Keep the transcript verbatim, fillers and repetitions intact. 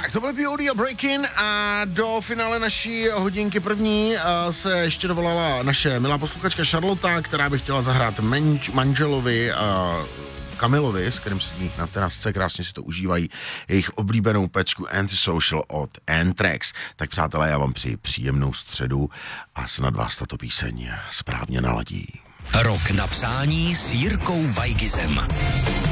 Tak to byl P O D a Breakin a do finále naší hodinky první uh, se ještě dovolala naše milá posluchačka Charlotte, která by chtěla zahrát menč, manželovi uh, Kamilovi, s kterým sedí na terasce, krásně si to užívají, jejich oblíbenou pecku Antisocial od Anthrax. Tak přátelé, já vám přeji příjemnou středu a snad vás tato píseň správně naladí. Rok na přání s Jirkou Weigizem.